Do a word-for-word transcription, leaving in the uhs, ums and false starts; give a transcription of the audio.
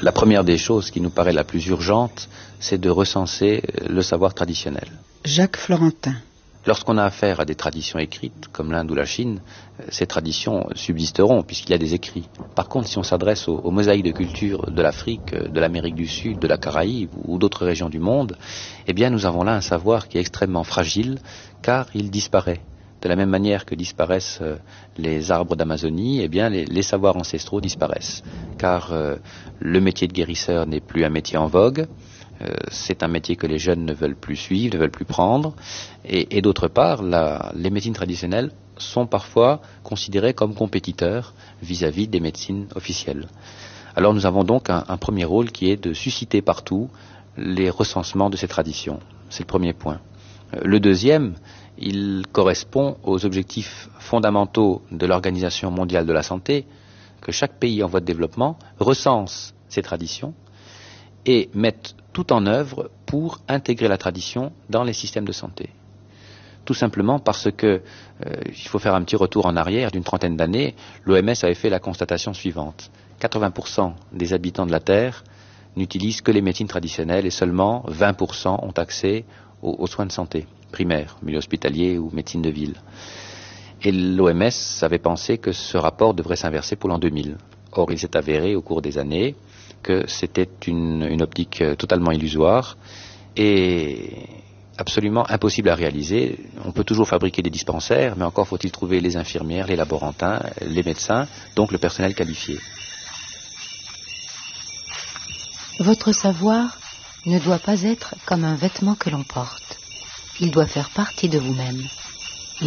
La première des choses qui nous paraît la plus urgente, c'est de recenser le savoir traditionnel. Jacques Florentin. Lorsqu'on a affaire à des traditions écrites, comme l'Inde ou la Chine, ces traditions subsisteront puisqu'il y a des écrits. Par contre, si on s'adresse aux, aux mosaïques de culture de l'Afrique, de l'Amérique du Sud, de la Caraïbe ou d'autres régions du monde, eh bien nous avons là un savoir qui est extrêmement fragile car il disparaît. De la même manière que disparaissent euh, les arbres d'Amazonie, eh bien les, les savoirs ancestraux disparaissent. Car euh, le métier de guérisseur n'est plus un métier en vogue. Euh, c'est un métier que les jeunes ne veulent plus suivre, ne veulent plus prendre. Et, et d'autre part, la, les médecines traditionnelles sont parfois considérées comme compétiteurs vis-à-vis des médecines officielles. Alors nous avons donc un, un premier rôle qui est de susciter partout les recensements de ces traditions. C'est le premier point. Euh, le deuxième, il correspond aux objectifs fondamentaux de l'Organisation mondiale de la santé, que chaque pays en voie de développement recense ces traditions et mette tout en œuvre pour intégrer la tradition dans les systèmes de santé. Tout simplement parce que, euh, il faut faire un petit retour en arrière d'une trentaine d'années, l'O M S avait fait la constatation suivante. quatre-vingts pour cent des habitants de la Terre n'utilisent que les médecines traditionnelles et seulement vingt pour cent ont accès aux, aux soins de santé primaires, milieu hospitalier ou médecine de ville. Et l'O M S avait pensé que ce rapport devrait s'inverser pour l'an deux mille. Or, il s'est avéré au cours des années que c'était une, une optique totalement illusoire et absolument impossible à réaliser. On peut toujours fabriquer des dispensaires, mais encore faut-il trouver les infirmières, les laborantins, les médecins, donc le personnel qualifié. Votre savoir ne doit pas être comme un vêtement que l'on porte. Il doit faire partie de vous-même.